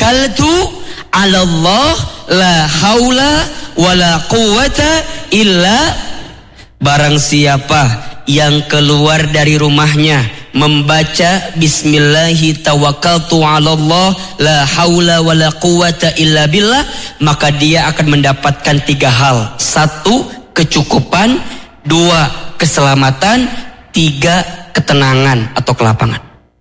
tawakkaltu 'ala Allah la haula wala quwwata illa. Barang siapa yang keluar dari rumahnya membaca bismillahi tawakkaltu 'ala Allah la haula wala quwwata illa billah, maka dia akan mendapatkan 3 hal. 1, kecukupan. 2, keselamatan. 3, ketenangan atau kelapangan.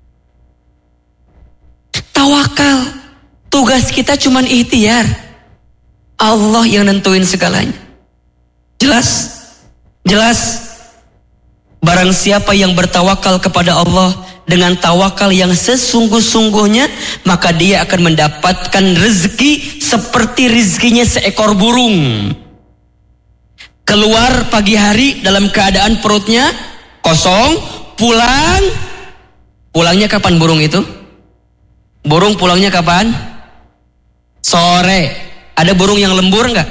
Tawakal. Tugas kita cuman ikhtiar. Allah yang nentuin segalanya. Jelas? Jelas? Barang siapa yang bertawakal kepada Allah dengan tawakal yang sesungguh-sungguhnya, maka dia akan mendapatkan rezeki seperti rezekinya seekor burung. Keluar pagi hari dalam keadaan perutnya kosong, pulangnya kapan burung itu? Burung pulangnya kapan? Sore. Ada burung yang lembur enggak?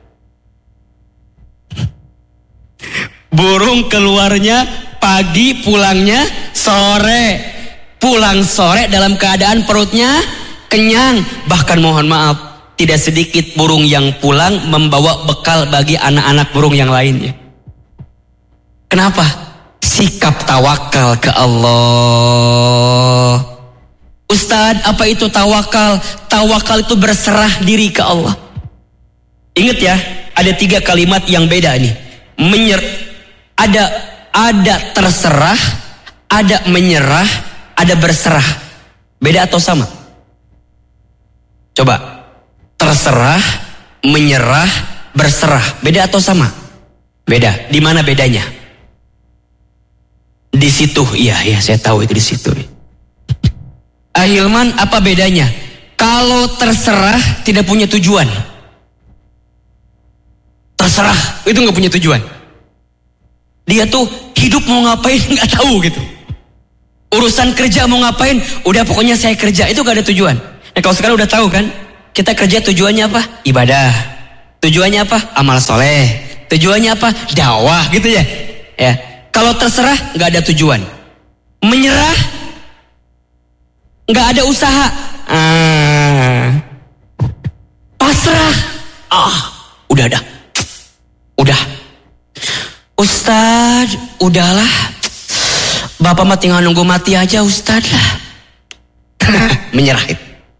Burung keluarnya pagi, pulangnya sore. Pulang sore dalam keadaan perutnya kenyang. Bahkan mohon maaf, tidak sedikit burung yang pulang membawa bekal bagi anak-anak burung yang lainnya. Kenapa? Sikap tawakal ke Allah. Ustadz, apa itu tawakal? Tawakal itu berserah diri ke Allah. Ingat ya, ada 3 kalimat yang beda nih. Ada terserah, ada menyerah, ada berserah. Beda atau sama? Coba. Terserah, menyerah, berserah. Beda atau sama? Beda. Di mana bedanya? Di situ. Iya, saya tahu itu di situ. Ahilman, apa bedanya? Kalau terserah tidak punya tujuan. Terserah itu nggak punya tujuan. Dia tuh hidup mau ngapain nggak tahu gitu. Urusan kerja mau ngapain, udah pokoknya saya kerja, itu gak ada tujuan. Nah kalau sekarang udah tahu kan, kita kerja tujuannya apa? Ibadah. Tujuannya apa? Amal soleh. Tujuannya apa? Dakwah gitu ya. Ya. Kalau terserah nggak ada tujuan. Menyerah nggak ada usaha. Pasrah. Udah. Ustadz, udahlah. Bapak mah tinggal nunggu mati aja Ustadz lah. Menyerah itu.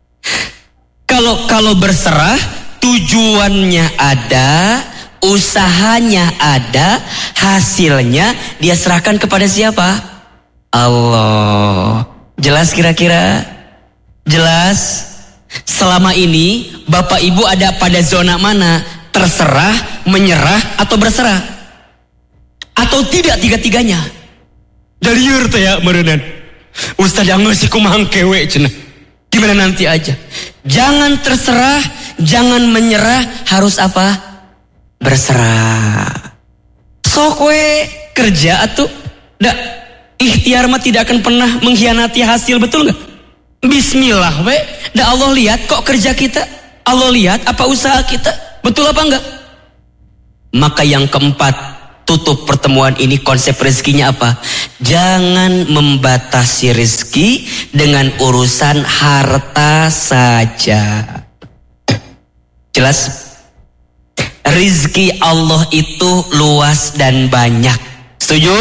Kalau berserah, tujuannya ada, usahanya ada, hasilnya dia serahkan kepada siapa? Allah. Jelas kira-kira? Jelas? Selama ini Bapak Ibu ada pada zona mana? Terserah, menyerah, atau berserah? Atau tidak tiga-tiganya? Dari yurta ya merenan. Ustaz yang ngasih kumahang kewe cenah. Gimana nanti aja. Jangan terserah, jangan menyerah, harus apa? Berserah. Sok we kerja atuh. Ikhtiar mah tidak akan pernah mengkhianati hasil, betul nggak? Bismillah we. Allah lihat kok kerja kita. Allah lihat apa usaha kita. Betul apa enggak? Maka yang keempat, tutup pertemuan ini konsep rezekinya apa? Jangan membatasi rezeki dengan urusan harta saja. Jelas? Rezeki Allah itu luas dan banyak. Setuju?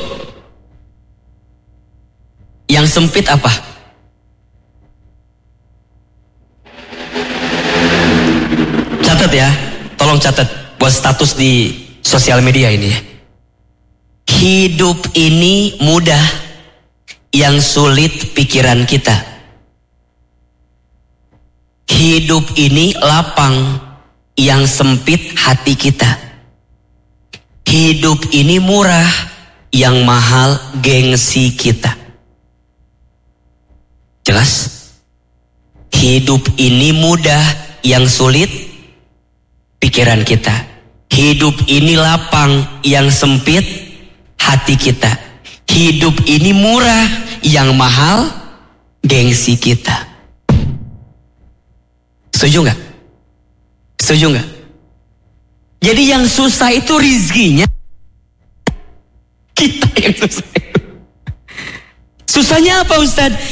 Yang sempit apa? Catat ya, tolong catat buat status di sosial media ini. Hidup ini mudah, yang sulit pikiran kita. Hidup ini lapang, yang sempit hati kita. Hidup ini murah, yang mahal gengsi kita. Jelas? Hidup ini mudah, yang sulit pikiran kita. Hidup ini lapang, yang sempit hati kita. Hidup ini murah, yang mahal gengsi kita. Setuju nggak? Setuju nggak? Jadi yang susah itu rizkinya, kita yang susah. Susahnya apa Ustadz?